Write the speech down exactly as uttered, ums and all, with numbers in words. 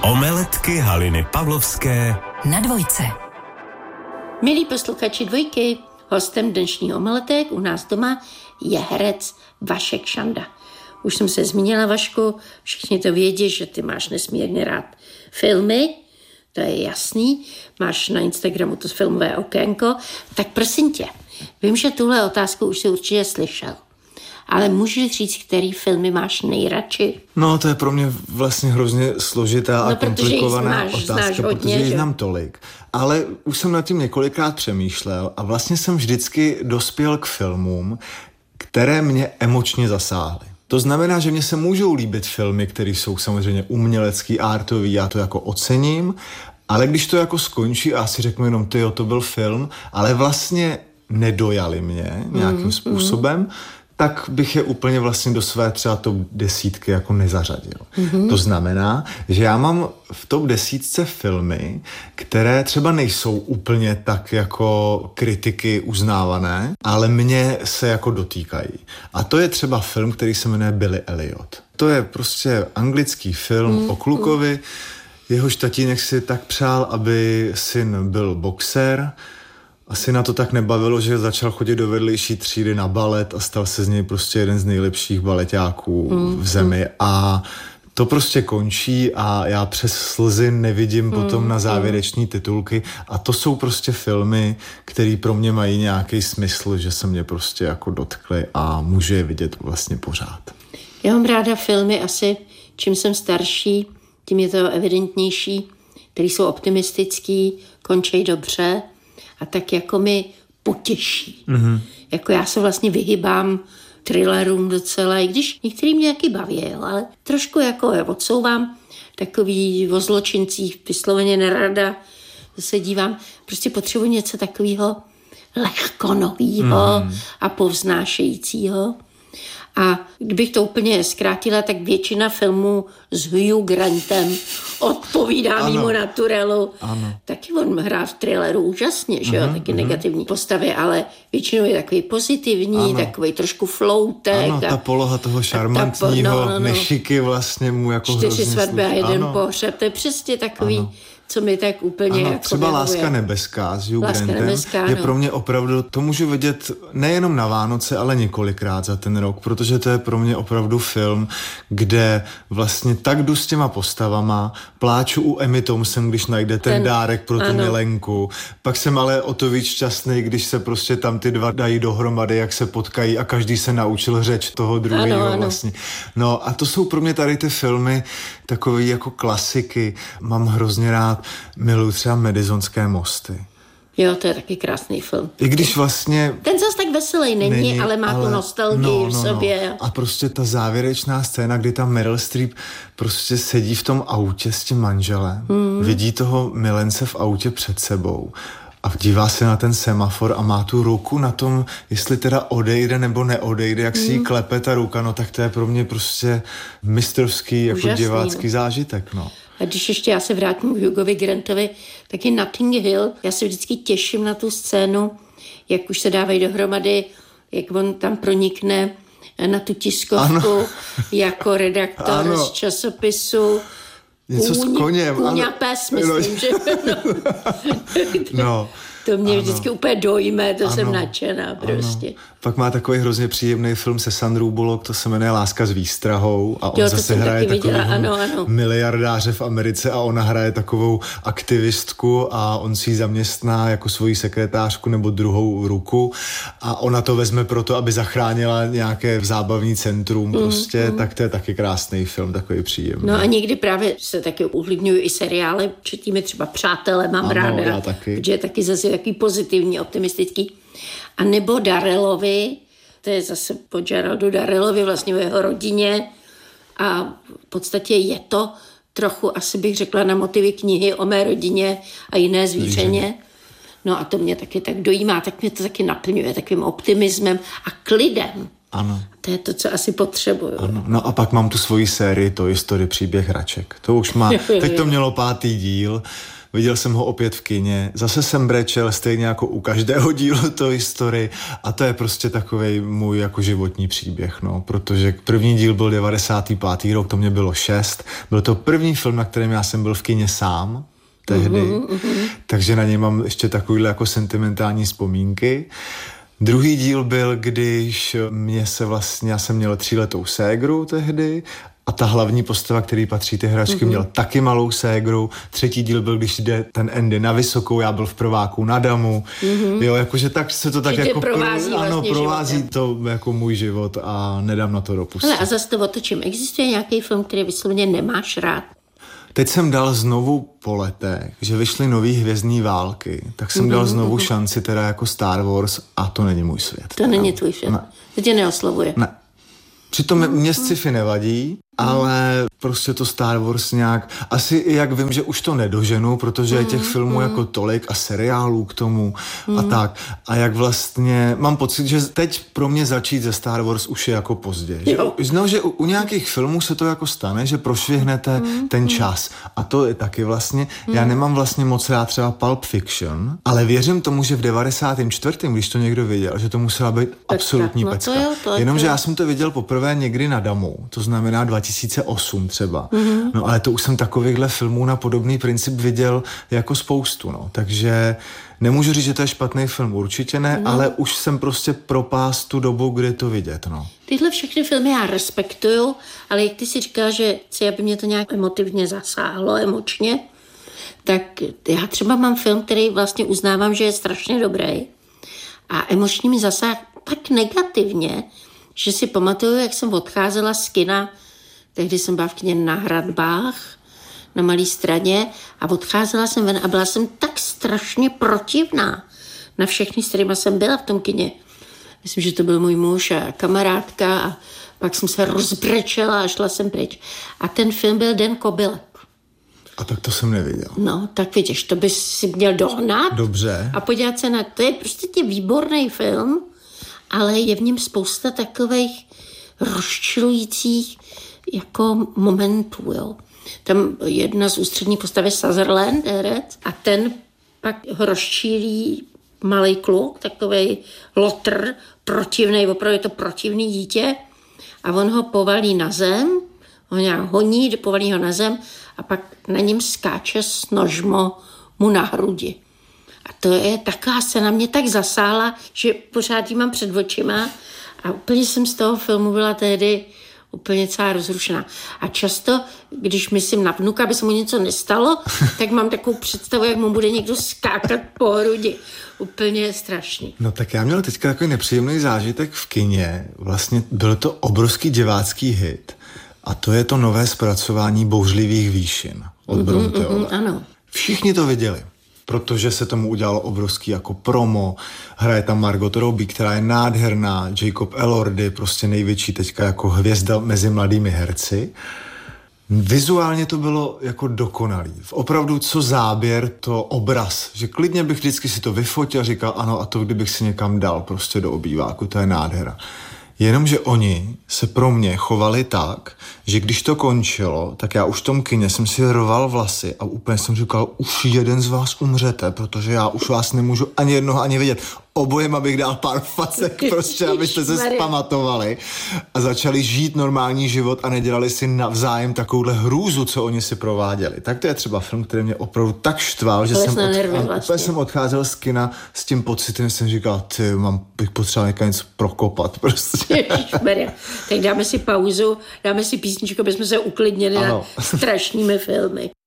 Omeletky Haliny Pavlovské na Dvojce. Milí posluchači Dvojky, hostem dnešní omeletek u nás doma je herec Vašek Šanda. Už jsem se zmínila, Vašku, všichni to vědí, že ty máš nesmírně rád filmy, to je jasný, máš na Instagramu to filmové okénko, tak prosím tě, vím, že tuhle otázku už jsi určitě slyšel, ale můžeš říct, který filmy máš nejradši? No, to je pro mě vlastně hrozně složitá no, a komplikovaná znáš, otázka, znáš hodně, protože ji že? znám tolik. Ale už jsem nad tím několikrát přemýšlel a vlastně jsem vždycky dospěl k filmům, které mě emočně zasáhly. To znamená, že mně se můžou líbit filmy, které jsou samozřejmě umělecký, artový, já to jako ocením, ale když to jako skončí a si řeknu jenom, tyjo, to byl film, ale vlastně nedojali mě nějakým mm, způsobem, mm. tak bych je úplně vlastně do své třeba top desítky jako nezařadil. Mm-hmm. To znamená, že já mám v top desítce filmy, které třeba nejsou úplně tak jako kritiky uznávané, ale mě se jako dotýkají. A to je třeba film, který se jmenuje Billy Elliot. To je prostě anglický film mm. o klukovi, jehož tatínek si tak přál, aby syn byl boxer. Asi na to tak nebavilo, že začal chodit do vedlejší třídy na balet a stal se z něj prostě jeden z nejlepších baleťáků mm. v zemi. A to prostě končí a já přes slzy nevidím mm. potom na závěreční titulky. A to jsou prostě filmy, které pro mě mají nějaký smysl, že se mě prostě jako dotkly a můžu je vidět vlastně pořád. Já mám ráda filmy asi, čím jsem starší, tím je to evidentnější, který jsou optimistický, končí dobře a tak jako mi potěší. Mm-hmm. Jako já se vlastně vyhybám thrillerům docela, i když některý mě jaký baví, jo, ale trošku jako je odsouvám, takový o zločincích vysloveně nerada se dívám, prostě potřebuji něco takového lehkonovýho mm. a povznášejícího. A kdybych to úplně zkrátila, tak většina filmů s Hugh Grantem odpovídá mýmu naturelu. Ano. Taky on hrá v thrilleru úžasně, že jo, uh-huh, taky uh-huh. negativní postavy, ale většinou je takový pozitivní, ano. takový trošku floutek. Ano, a, ta poloha toho šarmantního po, no, no, no. nešiky vlastně mu jako Čtyři hrozně svatby a jeden ano. pohřeb, to je přesně takový... Ano. Co mi tak úplně ano, jako třeba vyhovuje. Láska nebeská s Hugh Láska Grantem nebeská, je no. pro mě opravdu, to můžu vidět nejenom na Vánoce, ale několikrát za ten rok, protože to je pro mě opravdu film, kde vlastně tak jdu s těma postavama, pláču u Emmy Thompson, když najde ten, ten dárek pro tu ano. milenku, pak jsem ale o to víc šťastný, když se prostě tam ty dva dají dohromady, jak se potkají a každý se naučil řeč toho druhého vlastně. No a to jsou pro mě tady ty filmy takový jako klasiky, mám hrozně rád, miluji třeba Madisonské mosty. Jo, to je taky krásný film. I když vlastně... Ten zase tak veselý není, není ale má ale, tu nostalgii no, no, v sobě. No. A prostě ta závěrečná scéna, kdy tam Meryl Streep prostě sedí v tom autě s tím manželem, hmm. vidí toho milence v autě před sebou a dívá se na ten semafor a má tu ruku na tom, jestli teda odejde nebo neodejde, jak si jí klepe ta ruka, no tak to je pro mě prostě mistrovský jako úžasný, divácký no. zážitek, no. A když ještě já se vrátím k Hugovi Grantovi, taky Notting Hill, já se vždycky těším na tu scénu, jak už se dávají dohromady, jak on tam pronikne na tu tiskovku ano. jako redaktor ano. z časopisu. Něco Kůň, s koněm. Kůň a pes, myslím, no. že... No. no. To mě ano. vždycky úplně dojme, to ano. jsem nadšená prostě. Ano. Pak má takový hrozně příjemný film se Sandrou Bullock, to se jmenuje Láska s výstrahou a on jo, zase hraje takovou ano, miliardáře v Americe a ona hraje takovou aktivistku a on si ji zaměstná jako svoji sekretářku nebo druhou ruku a ona to vezme proto, aby zachránila nějaké zábavní centrum prostě, mm, tak to je taky krásný film, takový příjemný. No a někdy právě se taky uhlídňují i seriály, četíme třeba Přátelé, mám ano, ráda, já taky. protože je taky zase takový pozitivní, optimistický. A nebo Darelovi, to je zase po Geraldu Darelovi, vlastně v jeho rodině a v podstatě je to trochu, asi bych řekla, na motivy knihy o mé rodině a jiné zvířeně. No a to mě taky tak dojímá, tak mě to taky naplňuje takovým optimismem a klidem. Ano. To je to, co asi potřebuju. Ano. No a pak mám tu svoji sérii Toy Story příběh hraček. To už má, teď to mělo pátý díl. viděl jsem ho opět v kině, zase jsem brečel stejně jako u každého dílu Toy Story a to je prostě takovej můj jako životní příběh, no, protože první díl byl devadesátý pátý rok, to mě bylo šest, byl to první film, na kterém já jsem byl v kině sám, tehdy, uh-huh, uh-huh. takže na něj mám ještě takovýhle jako sentimentální vzpomínky. Druhý díl byl, když mě se vlastně, já jsem měl tříletou ségru tehdy a ta hlavní postava, který patří ty hračky, mm-hmm. měl taky malou ségru. Třetí díl byl, když jde ten Andy na vysokou, já byl v prváku na damu. Mm-hmm. Jo, jakože tak se to tak Vždy jako provází pro, ano, vlastně provází životem. to jako můj život a nedám na to dopustit. Ale a zase to otočím. Existuje nějaký film, který vysloveně nemáš rád? Teď jsem dal znovu po letech, že vyšly nový Hvězdní války, tak jsem mm-hmm, dal znovu mm-hmm. šanci teda jako Star Wars a to není můj svět. To teda. Není tvůj film. Ne. To tě neoslovuje. Ne. Přitom mm-hmm. mě sci-fi nevadí, ale prostě to Star Wars nějak, asi jak vím, že už to nedoženu, protože mm, je těch filmů mm. jako tolik a seriálů k tomu mm. a tak. A jak vlastně, mám pocit, že teď pro mě začít ze Star Wars už je jako pozdě. Že, no, že u, u nějakých filmů se to jako stane, že prošvihnete mm, ten čas. A to je taky vlastně, mm. já nemám vlastně moc rád třeba Pulp Fiction, ale věřím tomu, že v devadesátém čtvrtém když to někdo viděl, že to musela být pecka. Absolutní no, pecka. Jenomže já jsem to viděl poprvé někdy na damu, to znamená dva tisíce osm třeba. Mm-hmm. No ale to už jsem takovýchhle filmů na podobný princip viděl jako spoustu, no. Takže nemůžu říct, že to je špatný film, určitě ne, no. ale už jsem prostě propás tu dobu, kdy to vidět, no. Tyhle všechny filmy já respektuju, ale jak ty si říkal, že chci, aby mě to nějak emotivně zasáhlo, emočně, tak já třeba mám film, který vlastně uznávám, že je strašně dobrý a emočně mi zasáhl tak negativně, že si pamatuju, jak jsem odcházela z kina. Tehdy jsem byla v kině na Hradbách, na Malý Straně a odcházela jsem ven a byla jsem tak strašně protivná na všechny, s kterýma jsem byla v tom kině. Myslím, že to byl můj muž a kamarádka a pak jsem se rozbrečela a šla jsem pryč. A ten film byl Den kobylek. A tak to jsem neviděl. No, tak vidíš, to bys si měl dohnat. Dobře. A podívat se na to. Je prostě tě výborný film, ale je v něm spousta takových rozčilujících jako momentů, jo. Tam jedna z ústředních postav je Sutherland, herec, a ten pak ho rozčílí malej kluk, takovej lotr, protivnej, opravdu je to protivný dítě a on ho povalí na zem, ho nějak honí, povalí ho na zem a pak na něm skáče s nožmo mu na hrudi. A to je taková scéna, mě tak zasála, že pořád jí mám před očima a úplně jsem z toho filmu byla tehdy úplně celá rozrušená. A často, když myslím na vnuka, aby se mu něco nestalo, tak mám takovou představu, jak mu bude někdo skákat po hrudi. Úplně strašný. No tak já měl teďka takový nepříjemný zážitek v kině. Vlastně byl to obrovský divácký hit. A to je to nové zpracování Bouřlivých výšin od mm-hmm, Bronteova. Mm-hmm, ano. Všichni to viděli, protože se tomu udělalo obrovský jako promo. Hraje tam Margot Robbie, která je nádherná, Jacob Elordi, prostě největší teďka jako hvězda mezi mladými herci. Vizuálně to bylo jako dokonalý. Opravdu co záběr, to obraz. Že klidně bych vždycky si to vyfotil a říkal, ano, a to kdybych si někam dal prostě do obýváku, to je nádhera. Jenomže oni se pro mě chovali tak, že když to končilo, tak já už v tom kině jsem si rval vlasy a úplně jsem říkal, už jeden z vás umřete, protože já už vás nemůžu ani jednoho ani vidět. Obojema bych dal pár facek prostě, abyste se zpamatovali a začali žít normální život a nedělali si navzájem takovouhle hrůzu, co oni si prováděli. Tak to je třeba film, který mě opravdu tak štval, že jsem, od... vlastně. jsem odcházel z kina s tím pocitem, že jsem říkal, ty, mám, bych potřeboval někde něco prokopat prostě. Ježišmarja. Tak dáme si pauzu, dáme si písničku, aby jsme se uklidnili ano. na strašnými filmy.